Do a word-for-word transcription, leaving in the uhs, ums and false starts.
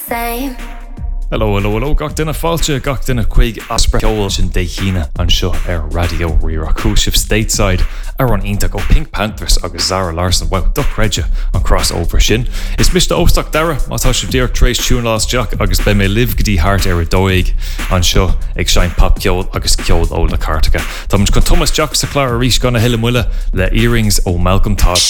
same. Hello, hello, hello, gach duna fáilte, gach duna chuig aspra ceol sin dé chéine an seo ar radio Rira Cúisih Stateside ar an ionta go Pink Panthers agus Zara Larsson, wow, duch reide an crossover sin. Is mista óstach dara, má tá sé dír trééis tún lás Jack agus be mé liv gotí hart ar a dóig an seo ag sein pop ceol agus ceol ó na cartacha. Tá muid chun Thomas Jack sa chlár a rís gona heile muile le earrings ó Malcolm Todd.